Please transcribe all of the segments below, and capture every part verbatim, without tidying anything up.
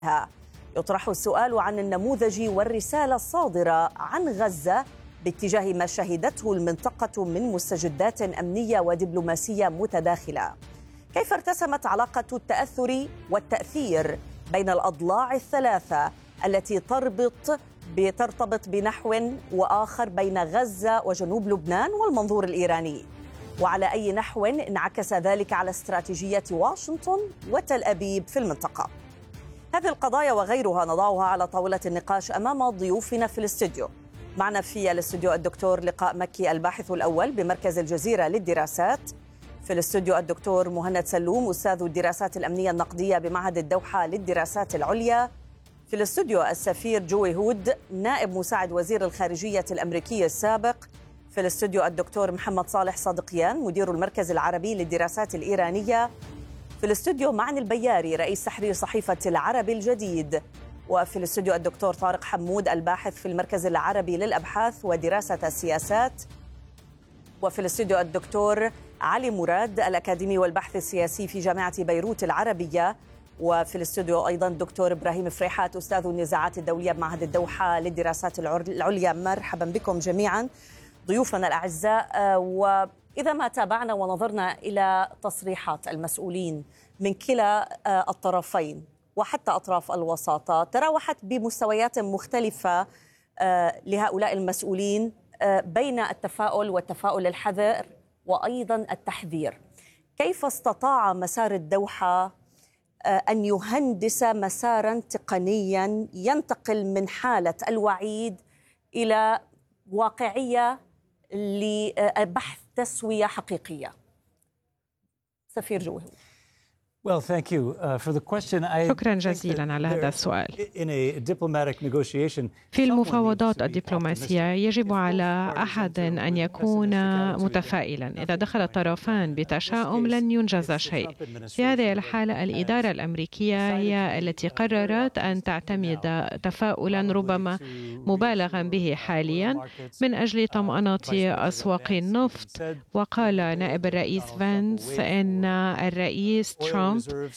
يطرح السؤال عن النموذج والرسالة الصادرة عن غزة باتجاه ما شهدته المنطقة من مستجدات أمنية ودبلوماسية متداخلة. كيف ارتسمت علاقة التأثر والتأثير بين الأضلاع الثلاثة التي تربط بترتبط بنحو وآخر بين غزة وجنوب لبنان والمنظور الإيراني؟ وعلى أي نحو انعكس ذلك على استراتيجية واشنطن وتل أبيب في المنطقة؟ هذه القضايا وغيرها نضعها على طاولة النقاش أمام ضيوفنا في الاستوديو. معنا في الاستوديو الدكتور لقاء مكي الباحث الأول بمركز الجزيرة للدراسات، في الاستوديو الدكتور مهند سلوم أستاذ الدراسات الأمنية النقدية بمعهد الدوحة للدراسات العليا، في الاستوديو السفير جوي هود نائب مساعد وزير الخارجية الأمريكي السابق، في الاستوديو الدكتور محمد صالح صادقيان مدير المركز العربي للدراسات الإيرانية، في الاستوديو معني البياري رئيس تحرير صحيفة العربي الجديد، وفي الاستوديو الدكتور طارق حمود الباحث في المركز العربي للأبحاث ودراسة السياسات، وفي الاستوديو الدكتور علي مراد الأكاديمي والبحث السياسي في جامعة بيروت العربية، وفي الاستوديو أيضا الدكتور إبراهيم فريحات أستاذ النزاعات الدولية بمعهد الدوحة للدراسات العليا. مرحبا بكم جميعا ضيوفنا الأعزاء. وإذا ما تابعنا ونظرنا إلى تصريحات المسؤولين من كلا الطرفين وحتى أطراف الوساطة، تراوحت بمستويات مختلفة لهؤلاء المسؤولين بين التفاؤل والتفاؤل الحذر وأيضا التحذير. كيف استطاع مسار الدوحة أن يهندس مسارا تقنيا ينتقل من حالة الوعيد إلى واقعية لبحث تسوية حقيقية؟ سفير جوي. Well, thank you uh, for the question. I شكرا جزيلا على هذا السؤال. In a diplomatic negotiation, في المفاوضات الدبلوماسية يجب على أحد أن يكون متفائلا. إذا دخل الطرفان بتشاؤم لن ينجز شيء. في هذه الحالة الإدارة الأمريكية هي التي قررت أن تعتمد تفاؤلا ربما مبالغا به حاليا من أجل طمأنة أسواق النفط. وقال نائب الرئيس فانس أن الرئيس ترامب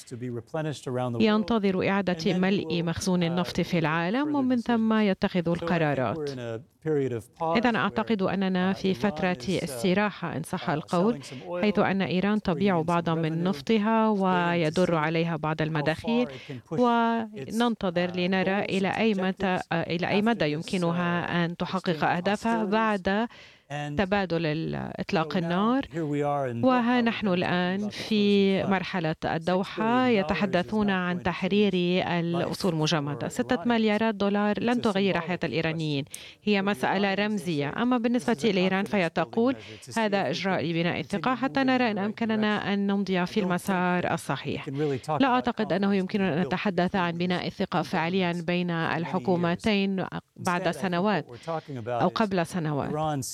ينتظر إعادة ملء مخزون النفط في العالم ومن ثم يتخذ القرارات. إذن أعتقد أننا في فترة استراحة إن صح القول، حيث أن إيران تبيع بعضا من نفطها ويدر عليها بعض المداخيل، وننتظر لنرى إلى أي مدى إلى أي مدى يمكنها أن تحقق أهدافها بعد تبادل إطلاق النار. وها نحن الآن في مرحلة الدوحة يتحدثون عن تحرير الأصول المجمدة. ستة مليارات دولار لن تغير حياة الإيرانيين، هي مسألة رمزية. أما بالنسبة لإيران فهي تقول هذا إجراء لبناء الثقة حتى نرى إن أمكننا أن نمضي في المسار الصحيح. لا أعتقد أنه يمكننا أن نتحدث عن بناء الثقة فعليا بين الحكومتين بعد سنوات أو قبل سنوات.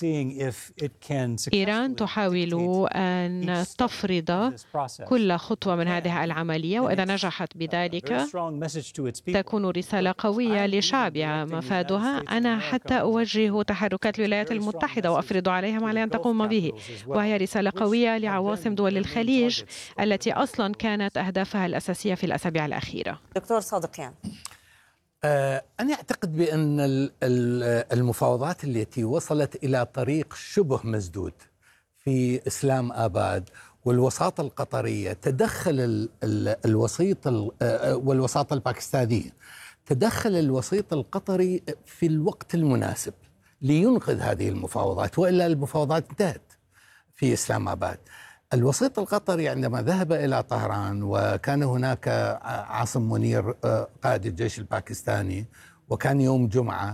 إيران تحاول أن تفرض كل خطوة من هذه العملية، وإذا نجحت بذلك تكون رسالة قوية لشعبها مفادها. أنا حتى أوجه تحركات الولايات المتحدة وأفرض عليها ما عليها أن تقوم به، وهي رسالة قوية لعواصم دول الخليج التي أصلا كانت أهدافها الأساسية في الأسابيع الأخيرة. دكتور صادقيان. أنا أعتقد بأن المفاوضات التي وصلت إلى طريق شبه مسدود في إسلام آباد والوساطة القطرية، تدخل الوسيط والوساطة الباكستانية، تدخل الوسيط القطري في الوقت المناسب لينقذ هذه المفاوضات، وإلا المفاوضات انتهت في إسلام آباد. الوسيط القطري عندما ذهب إلى طهران وكان هناك عاصم منير قائد الجيش الباكستاني، وكان يوم جمعة،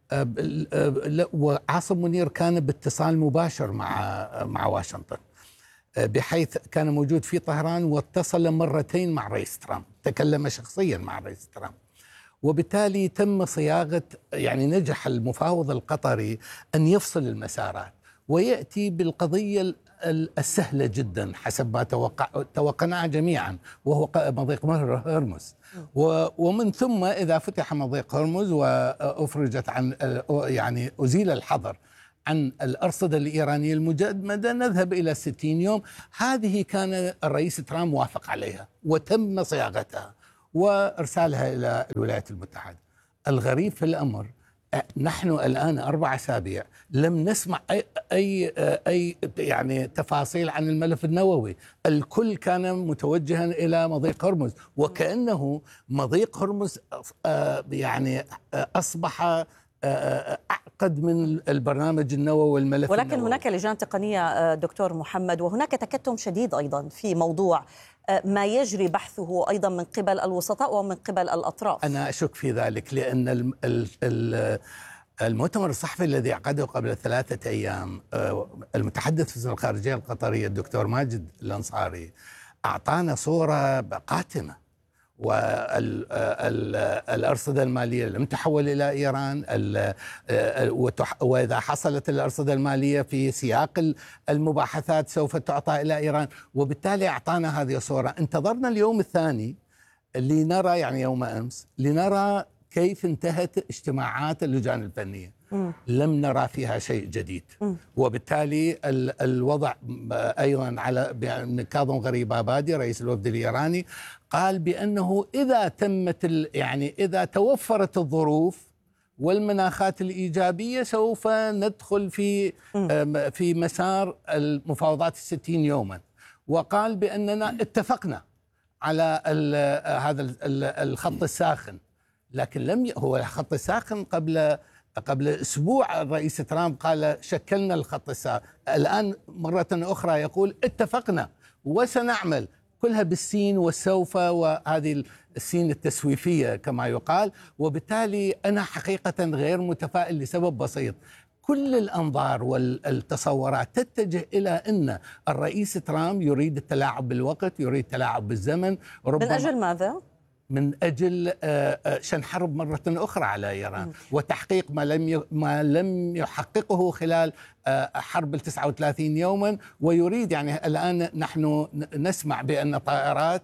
وعاصم منير كان باتصال مباشر مع مع واشنطن، بحيث كان موجود في طهران واتصل مرتين مع رئيس ترامب، تكلم شخصيا مع رئيس ترامب، وبالتالي تم صياغة، يعني نجح المفاوض القطري أن يفصل المسارات ويأتي بالقضية السهلة جدا حسب ما توقع توقعناه جميعا، وهو مضيق هرمز. ومن ثم إذا فتح مضيق هرمز وأفرجت عن يعني أزيل الحظر عن الأرصدة الإيرانية المجمدة، نذهب إلى ستين يوم. هذه كان الرئيس ترامب موافق عليها وتم صياغتها، وإرسالها إلى الولايات المتحدة. الغريب في الأمر نحن الآن أربع أسابيع لم نسمع أي, أي, أي يعني تفاصيل عن الملف النووي. الكل كان متوجها إلى مضيق هرمز، وكأنه مضيق هرمز يعني أصبح أعقد من البرنامج النووي والملف ولكن النووي. هناك لجان تقنية دكتور محمد، وهناك تكتم شديد أيضا في موضوع ما يجري بحثه أيضا من قبل الوسطاء ومن قبل الأطراف. أنا أشك في ذلك، لأن المؤتمر الصحفي الذي عقده قبل ثلاثة أيام المتحدث في الخارجية القطرية الدكتور ماجد الأنصاري أعطانا صورة قاتمة، والأرصدة المالية لم تحول إلى إيران، وإذا حصلت الأرصدة المالية في سياق المباحثات سوف تعطى إلى إيران، وبالتالي أعطانا هذه الصورة. انتظرنا اليوم الثاني لنرى، يعني يوم أمس، لنرى كيف انتهت اجتماعات اللجان الفنية. م. لم نرى فيها شيء جديد. م. وبالتالي الوضع أيضا على كاظم غريبابادي رئيس الوفد الإيراني قال بأنه إذا تمت يعني إذا توفرت الظروف والمناخات الإيجابية سوف ندخل في م. في مسار المفاوضات الستين يوما، وقال بأننا اتفقنا على هذا الخط الساخن. لكن لم ي... هو الخط الساخن قبل قبل اسبوع الرئيس ترامب قال شكلنا الخط الساخن، الان مره اخرى يقول اتفقنا وسنعمل، كلها بالسين والسوف، وهذه السين التسويفيه كما يقال. وبالتالي انا حقيقه غير متفائل لسبب بسيط، كل الأنظار والتصورات تتجه إلى أن الرئيس ترامب يريد التلاعب بالوقت، يريد التلاعب بالزمن. من أجل ماذا؟ من أجل شن حرب مرة أخرى على إيران، وتحقيق ما لم ما لم يحققه خلال حرب التسعة وثلاثين يوما. ويريد، يعني الآن نحن نسمع بأن طائرات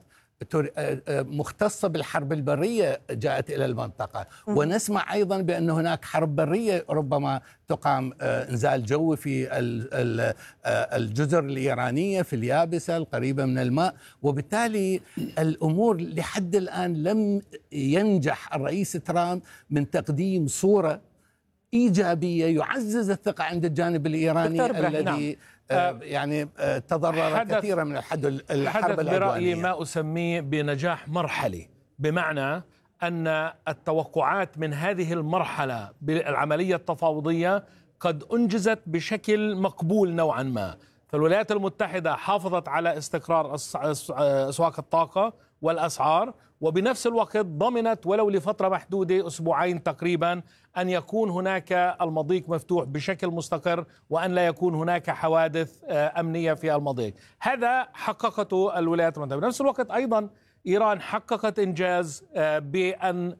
مختصة بالحرب البرية جاءت إلى المنطقة، ونسمع أيضا بأن هناك حرب برية ربما تقام إنزال جوي في الجزر الإيرانية في اليابسة القريبة من الماء. وبالتالي الأمور لحد الآن لم ينجح الرئيس ترامب من تقديم صورة إيجابية يعزز الثقة عند الجانب الإيراني الذي نعم. يعني تضرر كثيرا من الحد الحرب العدوانية. برأيي ما أسميه بنجاح مرحلي، بمعنى أن التوقعات من هذه المرحلة بالعملية التفاوضية قد أنجزت بشكل مقبول نوعا ما. فالولايات المتحدة حافظت على استقرار أسواق الطاقة والأسعار، وبنفس الوقت ضمنت ولو لفترة محدودة أسبوعين تقريبا أن يكون هناك المضيق مفتوح بشكل مستقر، وأن لا يكون هناك حوادث أمنية في المضيق. هذا حققته الولايات المتحدة. بنفس الوقت أيضا إيران حققت إنجاز بأن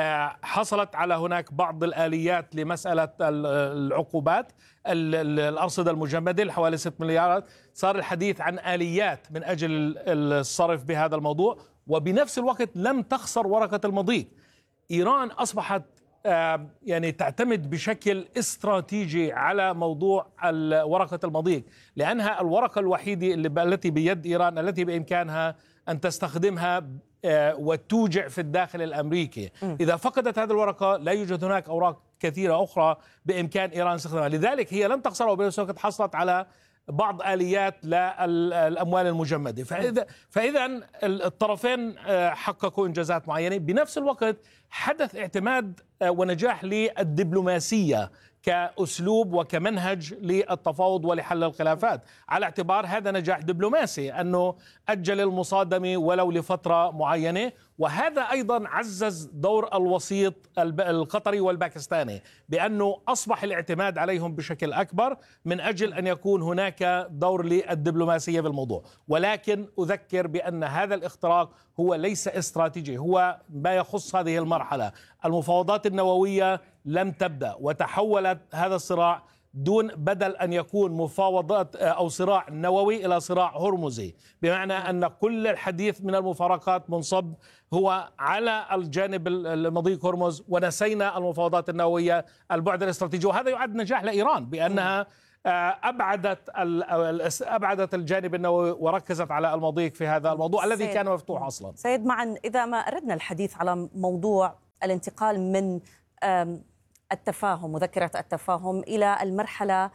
حصلت على هناك بعض الآليات لمسألة العقوبات، الأرصدة المجمدة حوالي ستة مليارات. صار الحديث عن آليات من أجل الصرف بهذا الموضوع، وبنفس الوقت لم تخسر ورقة المضيق. إيران أصبحت يعني تعتمد بشكل استراتيجي على موضوع ورقة المضيق، لأنها الورقة الوحيدة التي بيد إيران التي بإمكانها أن تستخدمها وتوجع في الداخل الأمريكي. إذا فقدت هذه الورقة لا يوجد هناك أوراق كثيرة أخرى بإمكان إيران استخدامها، لذلك هي لم تخسر، وبنفس الوقت حصلت على بعض آليات للأموال المجمدة. فإذا فإذا الطرفين حققوا إنجازات معينة. بنفس الوقت حدث اعتماد ونجاح للدبلوماسية كأسلوب وكمنهج للتفاوض ولحل الخلافات، على اعتبار هذا نجاح دبلوماسي أنه أجل المصادمة ولو لفترة معينة. وهذا أيضا عزز دور الوسيط القطري والباكستاني، بأنه أصبح الاعتماد عليهم بشكل أكبر من أجل أن يكون هناك دور للدبلوماسية بالموضوع. ولكن أذكر بأن هذا الاختراق هو ليس استراتيجي، هو ما يخص هذه المرحلة. المفاوضات النووية لم تبدأ، وتحولت هذا الصراع دون بدل أن يكون مفاوضات أو صراع نووي إلى صراع هرمزي، بمعنى أن كل الحديث من المفارقات منصب هو على الجانب المضيق هرمز، ونسينا المفاوضات النووية البعد الاستراتيجي. وهذا يعد نجاح لإيران بأنها أبعدت أبعدت الجانب النووي وركزت على المضيق في هذا الموضوع الذي كان مفتوح أصلا. سيد معن، إذا ما أردنا الحديث على موضوع الانتقال من التفاهم، مذكرة التفاهم، إلى المرحلة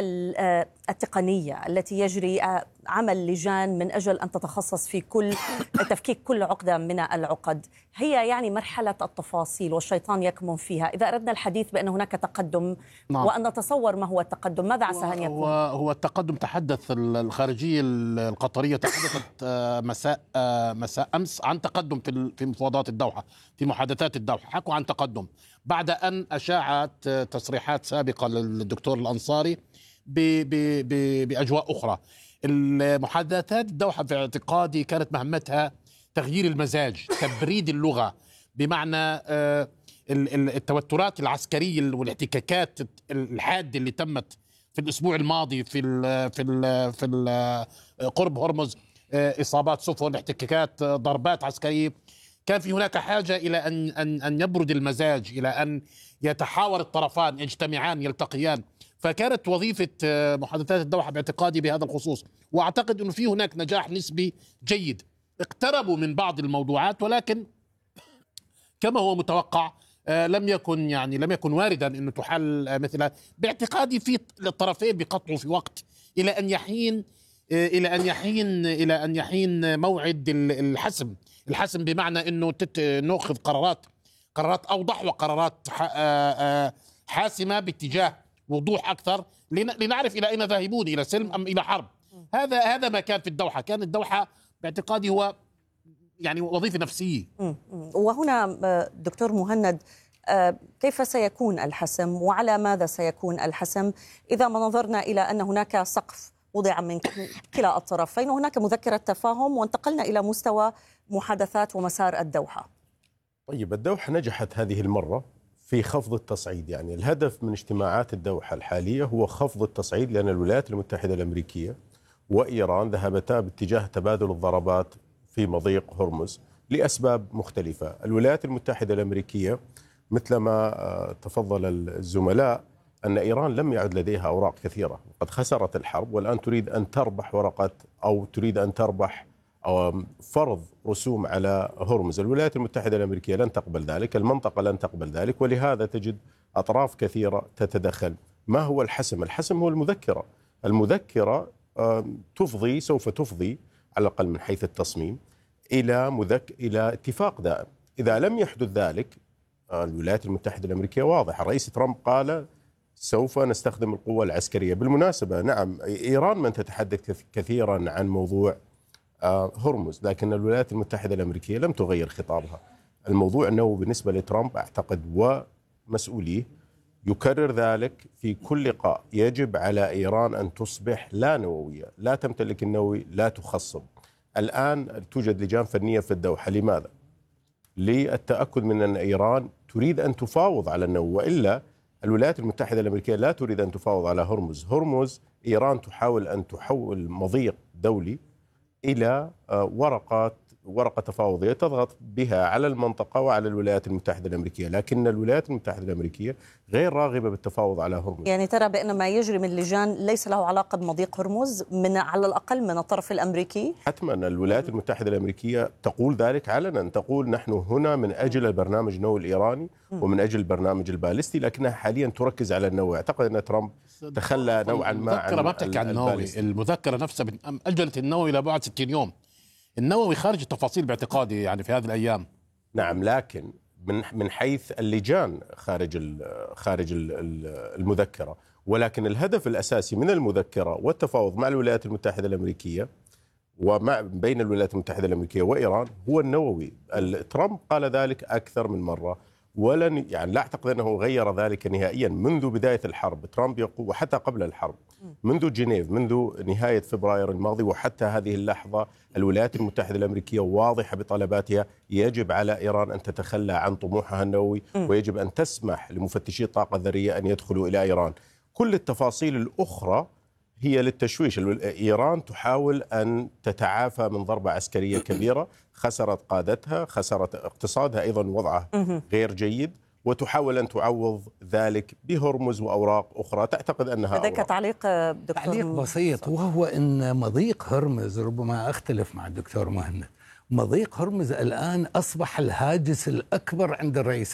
التقنية التي يجري عمل لجان من أجل أن تتخصص في كل تفكيك كل عقدة من العقد، هي يعني مرحلة التفاصيل والشيطان يكمن فيها. إذا أردنا الحديث بأن هناك تقدم، نعم، وأن نتصور ما هو التقدم، ماذا عسى أن يكون؟ هو, هو التقدم. تحدث الخارجية القطرية تحدثت مساء مساء أمس عن تقدم في في مفاوضات الدوحة، في محادثات الدوحة، حكوا عن تقدم بعد أن أشاعت تصريحات سابقة للدكتور الأنصاري بأجواء أخرى. المحادثات الدوحة في اعتقادي كانت مهمتها تغيير المزاج، تبريد اللغة، بمعنى التوترات العسكرية والاحتكاكات الحادة اللي تمت في الأسبوع الماضي في ال في ال في ال قرب هرمز، إصابات سفن، احتكاكات، ضربات عسكرية. كان في هناك حاجة إلى أن أن أن يبرد المزاج، إلى أن يتحاور الطرفان، يجتمعان، يلتقيان. فكانت وظيفة محادثات الدوحة باعتقادي بهذا الخصوص، وأعتقد أنه في هناك نجاح نسبي جيد. اقتربوا من بعض الموضوعات، ولكن كما هو متوقع لم يكن يعني لم يكن واردا أنه تحل مثلها. باعتقادي في الطرفين بيقطعوا في وقت إلى أن يحين إلى أن يحين إلى أن يحين موعد الحسم. الحسم بمعنى أنه نأخذ قرارات قرارات أوضح وقرارات حاسمة باتجاه وضوح أكثر، لنعرف إلى أين ذاهبون، إلى سلم أم إلى حرب. هذا هذا ما كان في الدوحة. كان الدوحة باعتقادي هو يعني وظيفة نفسية. وهنا دكتور مهند، كيف سيكون الحسم وعلى ماذا سيكون الحسم إذا ما نظرنا إلى أن هناك سقف وضع من كلا الطرفين وهناك مذكرة تفاهم وانتقلنا إلى مستوى محادثات ومسار الدوحة؟ طيب، الدوحة نجحت هذه المرة في خفض التصعيد. يعني الهدف من اجتماعات الدوحة الحالية هو خفض التصعيد، لأن الولايات المتحدة الأمريكية وإيران ذهبتا باتجاه تبادل الضربات في مضيق هرمز لأسباب مختلفة. الولايات المتحدة الأمريكية مثلما تفضل الزملاء أن إيران لم يعد لديها أوراق كثيرة، قد خسرت الحرب والآن تريد أن تربح ورقة أو تريد أن تربح أو فرض رسوم على هرمز. الولايات المتحدة الأمريكية لن تقبل ذلك، المنطقة لن تقبل ذلك، ولهذا تجد أطراف كثيرة تتدخل. ما هو الحسم؟ الحسم هو المذكرة. المذكرة تفضي سوف تفضي على الأقل من حيث التصميم إلى مذك إلى اتفاق دائم. إذا لم يحدث ذلك، الولايات المتحدة الأمريكية واضحة. الرئيس ترامب قال سوف نستخدم القوة العسكرية. بالمناسبة نعم، إيران من تتحدث كثيرا عن موضوع هرمز، لكن الولايات المتحدة الأمريكية لم تغير خطابها. الموضوع النووي بالنسبة لترامب أعتقد ومسؤوليه يكرر ذلك في كل لقاء. يجب على إيران أن تصبح لا نووية، لا تمتلك النووي، لا تخصب. الآن توجد لجان فنية في الدوحة. لماذا؟ للتأكد من أن إيران تريد أن تفاوض على النووي، وإلا الولايات المتحدة الأمريكية لا تريد أن تفاوض على هرمز. هرمز إيران تحاول أن تحول مضيق دولي إلى ورقة ورقة تفاوضية تضغط بها على المنطقة وعلى الولايات المتحدة الأمريكية، لكن الولايات المتحدة الأمريكية غير راغبة بالتفاوض على هرمز. يعني ترى بأن ما يجري من لجان ليس له علاقة بمضيق هرمز من على الأقل من الطرف الأمريكي؟ حتما الولايات المتحدة الأمريكية تقول ذلك علنا، تقول نحن هنا من أجل البرنامج النووي الإيراني ومن أجل البرنامج البالستي، لكنها حاليا تركز على النووي. أعتقد أن ترامب تخلى نوعا ما عن المذكرة ما بتحكي عن النووي، المذكرة نفسها أجلت النووي إلى بعد ستين يوم. النووي خارج التفاصيل باعتقادي يعني في هذه الأيام. نعم، لكن من من حيث اللجان خارج خارج المذكرة، ولكن الهدف الأساسي من المذكرة والتفاوض مع الولايات المتحدة الأمريكية ومع بين الولايات المتحدة الأمريكية وإيران هو النووي. ترامب قال ذلك أكثر من مرة، ولن يعني لا أعتقد أنه غير ذلك نهائيا منذ بداية الحرب. ترامب يقول وحتى قبل الحرب، منذ جنيف، منذ نهاية فبراير الماضي وحتى هذه اللحظة، الولايات المتحدة الأمريكية واضحة بطلباتها. يجب على إيران أن تتخلى عن طموحها النووي، ويجب أن تسمح لمفتشي الطاقة الذرية أن يدخلوا إلى إيران. كل التفاصيل الأخرى هي للتشويش. إيران تحاول أن تتعافى من ضربة عسكرية كبيرة، خسرت قادتها، خسرت اقتصادها، أيضا وضعه غير جيد، وتحاول أن تعوض ذلك بهرمز وأوراق أخرى تعتقد أنها لديك أوراق. تعليق دكتور؟ تعليق بسيط، وهو أن مضيق هرمز، ربما أختلف مع الدكتور مهند، مضيق هرمز الآن أصبح الهاجس الأكبر عند الرئيس